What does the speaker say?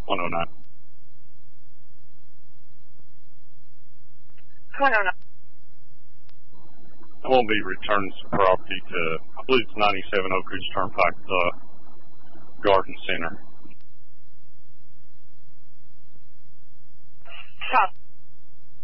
109. 109. I'm going to be returning some property to, I believe it's 97 Oak Ridge Turnpike, Garden Center. Copy.